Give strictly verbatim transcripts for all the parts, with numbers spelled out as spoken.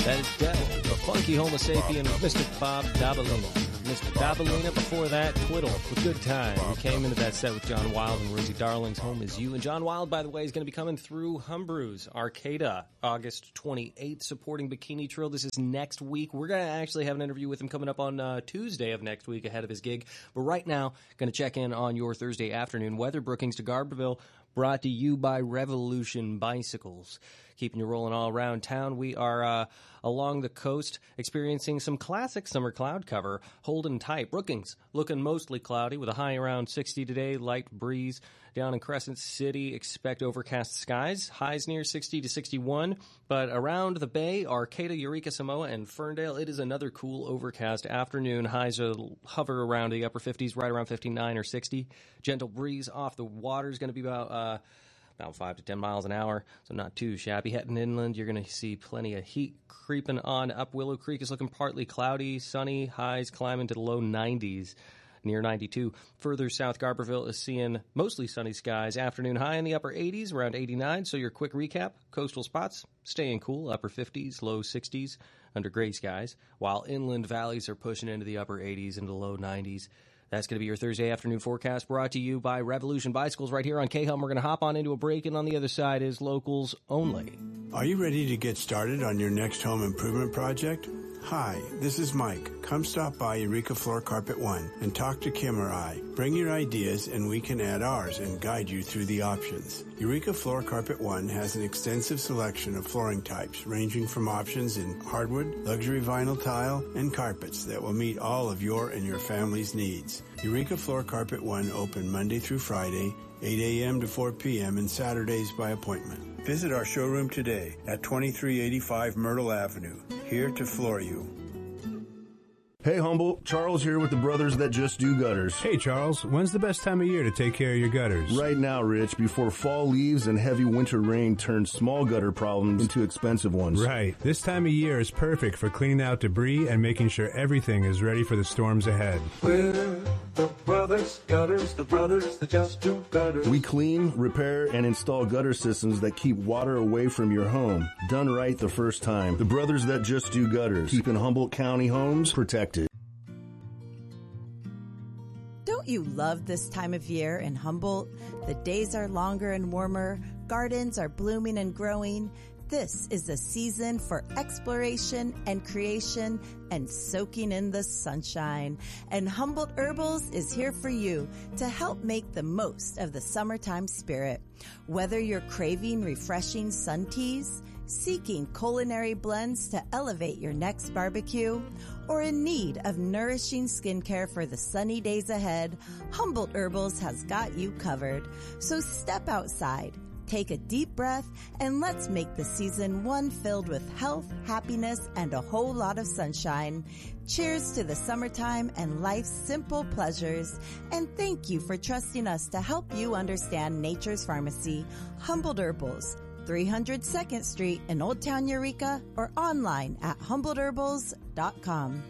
That is Del, the funky Homo sapien, Mister Bob Dabalina. Mister Dabalina, before that, Twiddle, with Good Time. We came into that set with John Wild and Rosie Darling's Home Is You. And John Wild, by the way, is going to be coming through Humbrew's Arcata, August twenty-eighth, supporting Bikini Trill. This is next week. We're going to actually have an interview with him coming up on uh, Tuesday of next week ahead of his gig. But right now, going to check in on your Thursday afternoon weather. Brookings to Garberville, brought to you by Revolution Bicycles. Keeping you rolling all around town. We are uh, along the coast experiencing some classic summer cloud cover, holding tight. Brookings looking mostly cloudy with a high around sixty today, light breeze. Down in Crescent City, expect overcast skies, highs near sixty to sixty-one. But around the bay, Arcata, Eureka, Samoa, and Ferndale, it is another cool overcast afternoon. Highs will hover around the upper fifties, right around fifty-nine or sixty. Gentle breeze off the water is going to be about... Uh, About five to ten miles an hour, so not too shabby. Heading inland, you're going to see plenty of heat creeping on up. Willow Creek is looking partly cloudy, sunny, highs climbing to the low nineties, near ninety-two. Further south, Garberville is seeing mostly sunny skies. Afternoon high in the upper eighties, around eighty-nine. So your quick recap, coastal spots staying cool, upper fifties, low sixties under gray skies, while inland valleys are pushing into the upper eighties and the low nineties. That's going to be your Thursday afternoon forecast, brought to you by Revolution Bicycles right here on K-Hum. We're going to hop on into a break, and on the other side is Locals Only. Are you ready to get started on your next home improvement project? Hi, this is Mike. Come stop by Eureka Floor Carpet One and talk to Kim or I. Bring your ideas and we can add ours and guide you through the options. Eureka Floor Carpet One has an extensive selection of flooring types ranging from options in hardwood, luxury vinyl tile, and carpets that will meet all of your and your family's needs. Eureka Floor Carpet One open Monday through Friday, eight a.m. to four p.m. and Saturdays by appointment. Visit our showroom today at twenty-three eighty-five Myrtle Avenue, here to floor you. Hey, Humboldt. Charles here with the Brothers That Just Do Gutters. Hey, Charles. When's the best time of year to take care of your gutters? Right now, Rich, before fall leaves and heavy winter rain turns small gutter problems into expensive ones. Right. This time of year is perfect for cleaning out debris and making sure everything is ready for the storms ahead. We're the Brothers Gutters, the Brothers That Just Do Gutters. We clean, repair, and install gutter systems that keep water away from your home. Done right the first time. The Brothers That Just Do Gutters. Keeping Humboldt County homes protected. Don't you love this time of year in Humboldt? The days are longer and warmer, gardens are blooming and growing. This is the season for exploration and creation and soaking in the sunshine. And Humboldt Herbals is here for you to help make the most of the summertime spirit. Whether you're craving refreshing sun teas, seeking culinary blends to elevate your next barbecue, or in need of nourishing skincare for the sunny days ahead, Humboldt Herbals has got you covered. So step outside, take a deep breath, and let's make the season one filled with health, happiness, and a whole lot of sunshine. Cheers to the summertime and life's simple pleasures. And thank you for trusting us to help you understand nature's pharmacy, Humboldt Herbals. three hundred second Street in Old Town Eureka, or online at humboldt herbals dot com.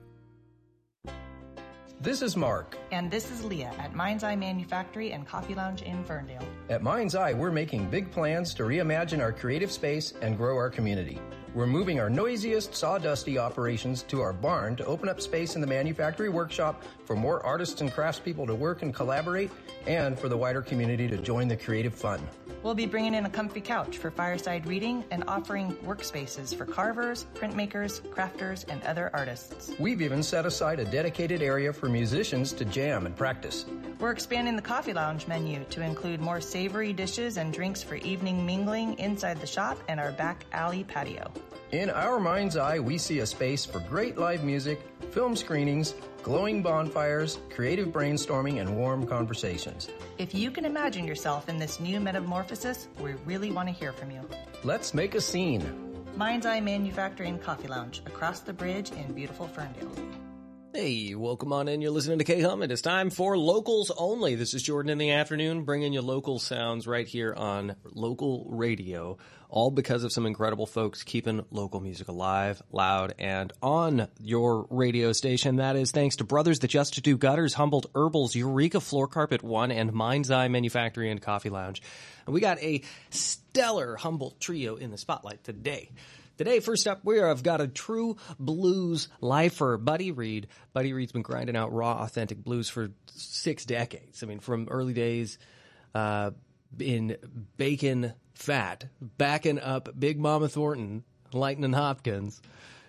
This is Mark. And this is Leah at Mind's Eye Manufactory and Coffee Lounge in Ferndale. At Mind's Eye, we're making big plans to reimagine our creative space and grow our community. We're moving our noisiest, sawdusty operations to our barn to open up space in the manufactory workshop for more artists and craftspeople to work and collaborate, and for the wider community to join the creative fun. We'll be bringing in a comfy couch for fireside reading and offering workspaces for carvers, printmakers, crafters, and other artists. We've even set aside a dedicated area for musicians to jam and practice. We're expanding the coffee lounge menu to include more savory dishes and drinks for evening mingling inside the shop and our back alley patio. In our Mind's Eye, we see a space for great live music, film screenings, glowing bonfires, creative brainstorming, and warm conversations. If you can imagine yourself in this new metamorphosis, we really want to hear from you. Let's make a scene. Mind's Eye Manufacturing Coffee Lounge, across the bridge in beautiful Ferndale. Hey, welcome on in. You're listening to K-Hum. It is time for Locals Only. This is Jordan in the afternoon, bringing you local sounds right here on local radio, all because of some incredible folks keeping local music alive, loud, and on your radio station. That is thanks to Brothers That Just Do Gutters, Humboldt Herbals, Eureka Floor Carpet One, and Mind's Eye Manufacturing and Coffee Lounge. And we got a stellar Humboldt trio in the spotlight today. Today, first up, we have got a true blues lifer, Buddy Reed. Buddy Reed's been grinding out raw, authentic blues for six decades. I mean, from early days uh, in Bacon Fat, backing up Big Mama Thornton, Lightning Hopkins,